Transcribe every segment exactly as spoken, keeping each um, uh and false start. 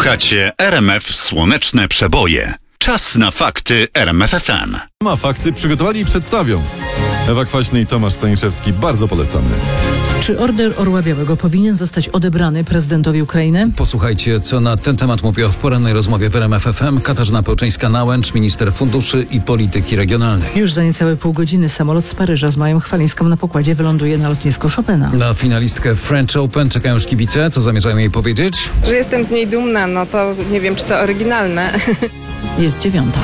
Słuchacie R M F Słoneczne Przeboje. Czas na fakty R M F F M. A fakty przygotowali i przedstawią Ewa Kwaśny i Tomasz Staniszewski. Bardzo polecamy. Czy order Orła Białego powinien zostać odebrany prezydentowi Ukrainy? Posłuchajcie, co na ten temat mówiła w porannej rozmowie w R M F F M Katarzyna Pełczyńska-Nałęcz, minister funduszy i polityki regionalnej. Już za niecałe pół godziny samolot z Paryża z Mają Chwalińską na pokładzie wyląduje na lotnisku Chopina. Na finalistkę French Open czekają już kibice. Co zamierzają jej powiedzieć? Że jestem z niej dumna, no to nie wiem, czy to oryginalne. Jest dziewiąta.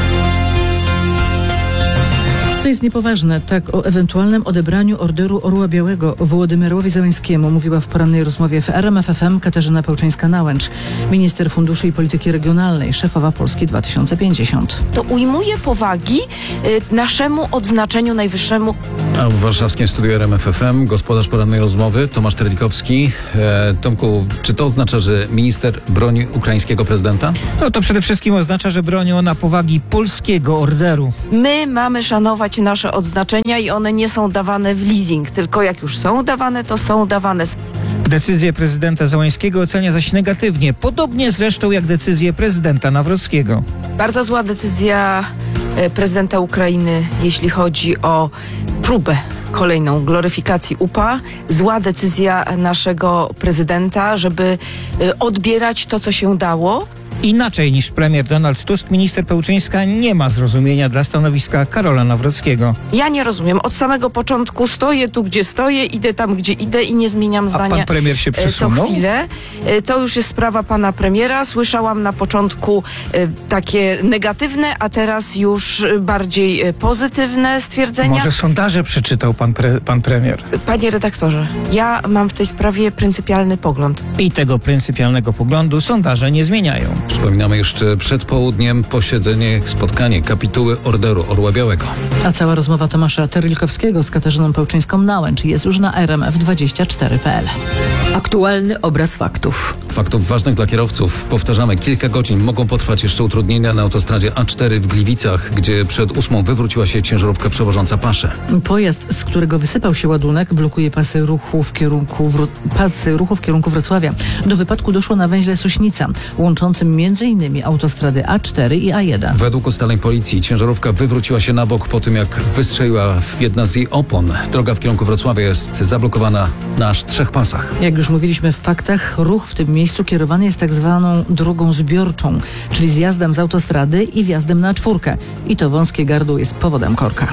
To jest niepoważne. Tak o ewentualnym odebraniu orderu Orła Białego Wołodymyrowi Zełenskiemu mówiła w porannej rozmowie w R M F F M Katarzyna Pełczyńska-Nałęcz, minister funduszy i polityki regionalnej, szefowa Polski dwa tysiące pięćdziesiąt. To ujmuje powagi y, naszemu odznaczeniu najwyższemu. A w warszawskim studiu R M F F M gospodarz porannej rozmowy Tomasz Terlikowski. E, Tomku, czy to oznacza, że minister broni ukraińskiego prezydenta? No to przede wszystkim oznacza, że broni ona powagi polskiego orderu. My mamy szanować nasze odznaczenia i one nie są dawane w leasing, tylko jak już są dawane, to są dawane. Decyzję prezydenta Zełenskiego ocenia zaś negatywnie, podobnie zresztą jak decyzję prezydenta Nawrockiego. Bardzo zła decyzja e, prezydenta Ukrainy, jeśli chodzi o próbę kolejną gloryfikacji U P A. Zła decyzja naszego prezydenta, żeby e, odbierać to, co się dało. Inaczej niż premier Donald Tusk, minister Pełczyńska nie ma zrozumienia dla stanowiska Karola Nawrockiego. Ja nie rozumiem. Od samego początku stoję tu, gdzie stoję, idę tam, gdzie idę i nie zmieniam zdania. A pan premier się przesunął? Co chwilę. To już jest sprawa pana premiera. Słyszałam na początku takie negatywne, a teraz już bardziej pozytywne stwierdzenia. Może sondaże przeczytał pan, pre, pan premier? Panie redaktorze, ja mam w tej sprawie pryncypialny pogląd. I tego pryncypialnego poglądu sondaże nie zmieniają. Przypominamy jeszcze przed południem posiedzenie, spotkanie kapituły orderu Orła Białego. A cała rozmowa Tomasza Terlikowskiego z Katarzyną Pełczyńską-Nałęcz jest już na R M F dwadzieścia cztery kropka p l. Aktualny obraz faktów. Faktów ważnych dla kierowców. Powtarzamy, kilka godzin mogą potrwać jeszcze utrudnienia na autostradzie A cztery w Gliwicach, gdzie przed ósmą wywróciła się ciężarówka przewożąca paszę. Pojazd, z którego wysypał się ładunek, blokuje pasy ruchu w kierunku, wró- pasy ruchu w kierunku Wrocławia. Do wypadku doszło na węźle Sośnica, łączącym między innymi autostrady A cztery i A jeden. Według ustaleń policji ciężarówka wywróciła się na bok po tym, jak wystrzeliła w jedna z jej opon. Droga w kierunku Wrocławia jest zablokowana na aż trzech pasach. Jak już mówiliśmy w faktach, ruch w tym miejscu kierowany jest tak zwaną drogą zbiorczą, czyli zjazdem z autostrady i wjazdem na czwórkę. I to wąskie gardło jest powodem korka.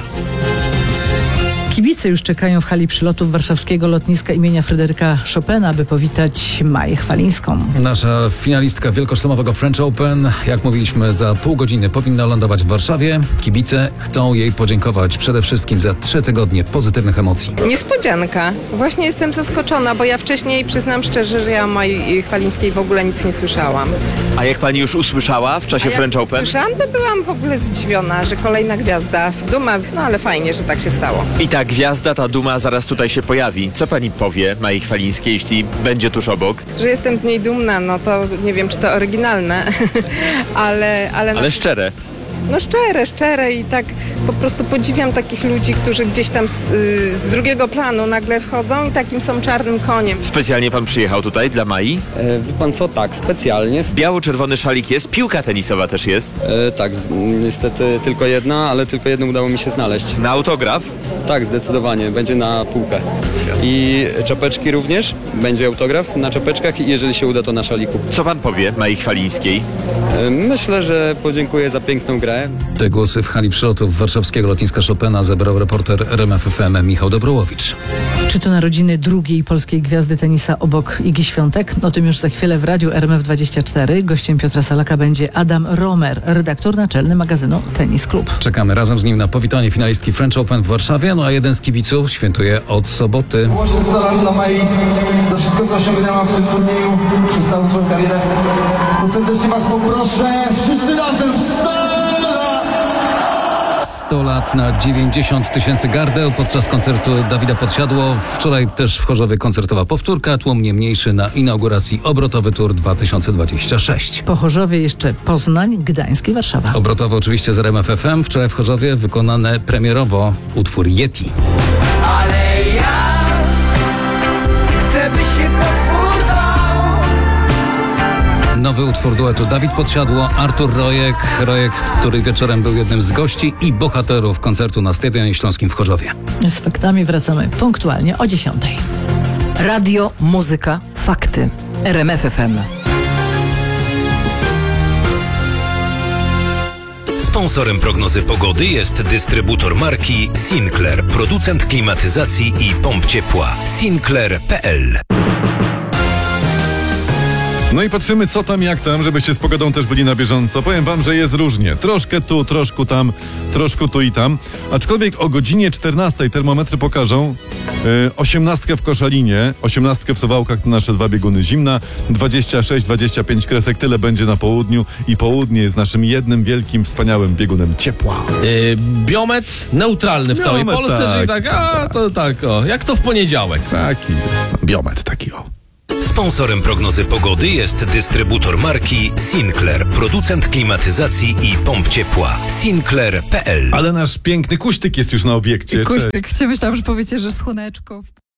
Kibice już czekają w hali przylotów warszawskiego lotniska imienia Fryderyka Chopina, by powitać Maję Chwalińską. Nasza finalistka wielkoszlemowego French Open, jak mówiliśmy, za pół godziny powinna lądować w Warszawie. Kibice chcą jej podziękować przede wszystkim za trzy tygodnie pozytywnych emocji. Niespodzianka. Właśnie jestem zaskoczona, bo ja wcześniej, przyznam szczerze, że ja o Mai Chwalińskiej w ogóle nic nie słyszałam. A jak pani już usłyszała w czasie A jak French Open? Słyszałam, to byłam w ogóle zdziwiona, że kolejna gwiazda. Duma, no ale fajnie, że tak się stało. I ta gwiazda, ta duma zaraz tutaj się pojawi. Co pani powie Mai Chwalińskiej, jeśli będzie tuż obok? Że jestem z niej dumna, no to nie wiem, czy to oryginalne, ale... Ale, Ale szczere. No szczere, szczere i tak po prostu podziwiam takich ludzi, którzy gdzieś tam z, z drugiego planu nagle wchodzą i takim są czarnym koniem. Specjalnie pan przyjechał tutaj dla Mai? E, wie pan co, tak, specjalnie. Biało-czerwony szalik jest, piłka tenisowa też jest. E, tak, z, niestety tylko jedna, ale tylko jedną udało mi się znaleźć. Na autograf? Tak, zdecydowanie, będzie na półkę. I czapeczki również, będzie autograf na czapeczkach i jeżeli się uda, to na szaliku. Co pan powie Mai Chwalińskiej? E, myślę, że podziękuję za piękną grę. Te głosy w hali przylotów warszawskiego lotniska Chopina zebrał reporter R M F F M Michał Dobrołowicz. Czy to narodziny drugiej polskiej gwiazdy tenisa obok Igi Świątek? O tym już za chwilę w radiu R M F dwadzieścia cztery. Gościem Piotra Salaka będzie Adam Romer, redaktor naczelny magazynu Tenis Klub. Czekamy razem z nim na powitanie finalistki French Open w Warszawie, no a jeden z kibiców świętuje od soboty. Właśnie sto lat dla Mai, za wszystko, co osiągnęłam w tym turnieju przez całą swoją karierę. To serdecznie was poproszę, wszyscy razem sto! sto lat na dziewięćdziesiąt tysięcy gardeł podczas koncertu Dawida Podsiadło. Wczoraj też w Chorzowie koncertowa powtórka, tłum nie mniejszy na inauguracji Obrotowy Tour dwa tysiące dwadzieścia sześć. Po Chorzowie jeszcze Poznań, Gdańsk i Warszawa. Obrotowy oczywiście z R M F F M. Wczoraj w Chorzowie wykonane premierowo utwór Yeti. Ale ja chcę, by się potwór bał. Nowy nowy utwór duetu Dawid Podsiadło, Artur Rojek. Rojek, który wieczorem był jednym z gości i bohaterów koncertu na Stadionie Śląskim w Chorzowie. Z faktami wracamy punktualnie o dziesiątej. Radio, muzyka, fakty. R M F F M. Sponsorem prognozy pogody jest dystrybutor marki Sinclair, producent klimatyzacji i pomp ciepła. Sinclair kropka p l. No i patrzymy co tam, jak tam, żebyście z pogodą też byli na bieżąco. Powiem wam, że jest różnie. Troszkę tu, troszkę tam, troszkę tu i tam. Aczkolwiek o godzinie czternastej termometry pokażą yy, osiemnastkę w Koszalinie, osiemnastkę w Suwałkach, to nasze dwa bieguny zimna, dwadzieścia sześć dwadzieścia pięć kresek, tyle będzie na południu i południe jest naszym jednym wielkim, wspaniałym biegunem ciepła. Yy, biometr neutralny w Biometr, całej Polsce, tak, czyli tak, a to tak, o, jak to w poniedziałek. Taki jest, biometr taki o. Sponsorem prognozy pogody jest dystrybutor marki Sinclair, producent klimatyzacji i pomp ciepła. Sinclair kropka p l. Ale nasz piękny kuśtyk jest już na obiekcie. Kuśtyk, myślałam, że powiecie, że słoneczko.